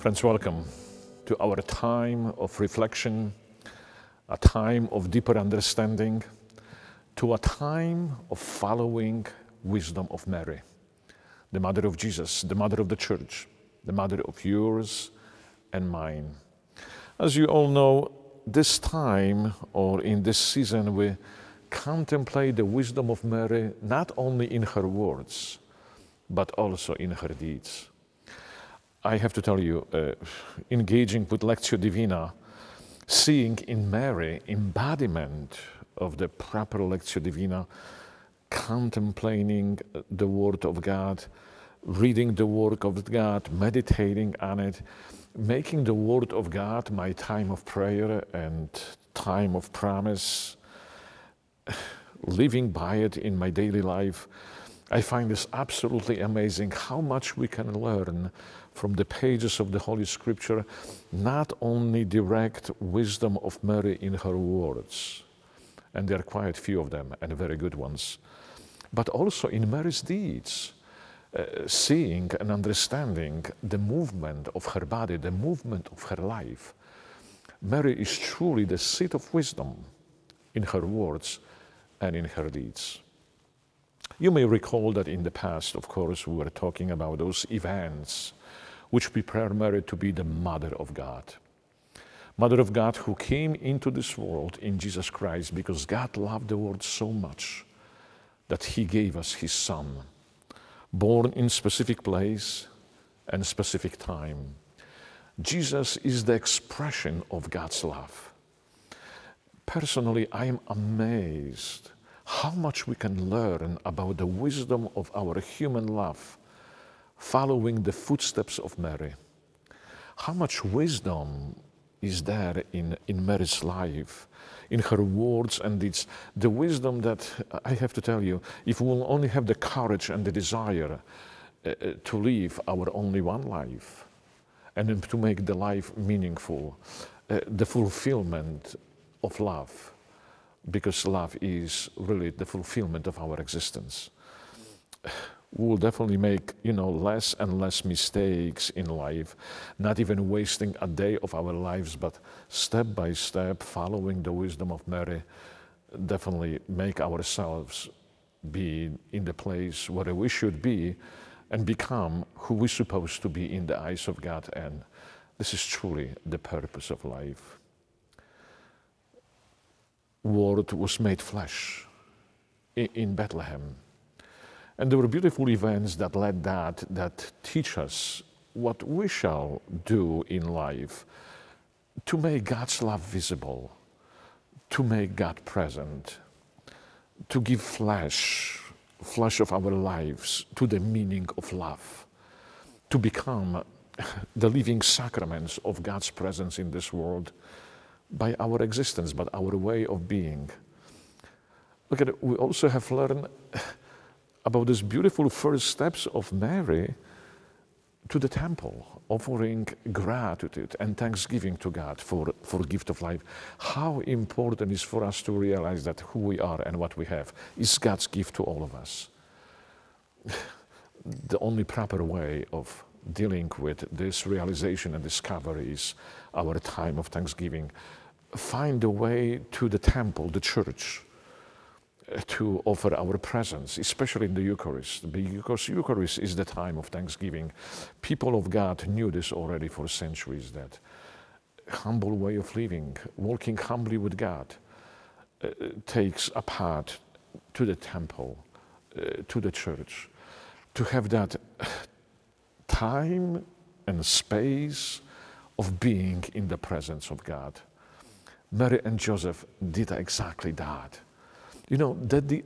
Friends, welcome to our time of reflection, a time of deeper understanding, to a time of following wisdom of Mary, the mother of Jesus, the mother of the church, the mother of yours and mine. As you all know, this time or in this season we contemplate the wisdom of Mary not only in her words, but also in her deeds. I have to tell you, engaging with Lectio Divina, seeing in Mary embodiment of the proper Lectio Divina, contemplating the Word of God, reading the Word of God, meditating on it, making the Word of God my time of prayer and time of promise, living by it in my daily life. I find this absolutely amazing how much we can learn from the pages of the Holy Scripture, not only direct wisdom of Mary in her words, and there are quite few of them and very good ones, but also in Mary's deeds, seeing and understanding the movement of her body, the movement of her life. Mary is truly the seat of wisdom in her words and in her deeds. You may recall that in the past, of course, we were talking about those events which prepare Mary to be the Mother of God. Mother of God who came into this world in Jesus Christ because God loved the world so much that He gave us His Son, born in specific place and specific time. Jesus is the expression of God's love. Personally, I am amazed how much we can learn about the wisdom of our human love following the footsteps of Mary. How much wisdom is there in Mary's life, in her words and deeds. The wisdom that, I have to tell you, if we will only have the courage and the desire to live our only one life and to make the life meaningful, the fulfillment of love, because love is really the fulfillment of our existence. We will definitely make, less and less mistakes in life, not even wasting a day of our lives, but step by step, following the wisdom of Mary, definitely make ourselves be in the place where we should be and become who we're supposed to be in the eyes of God. And this is truly the purpose of life. Word was made flesh in Bethlehem. And there were beautiful events that led that teach us what we shall do in life to make God's love visible, to make God present, to give flesh of our lives to the meaning of love, to become the living sacraments of God's presence in this world by our existence, but our way of being. Look at it, we also have learned about these beautiful first steps of Mary to the temple, offering gratitude and thanksgiving to God for gift of life. How important it is for us to realize that who we are and what we have is God's gift to all of us. The only proper way of dealing with this realization and discovery is our time of thanksgiving. Find a way to the temple, the church, to offer our presence, especially in the Eucharist, because Eucharist is the time of thanksgiving. People of God knew this already for centuries, that humble way of living, walking humbly with God, takes a path to the temple, to the church, to have that time and space of being in the presence of God. Mary and Joseph did exactly that. That the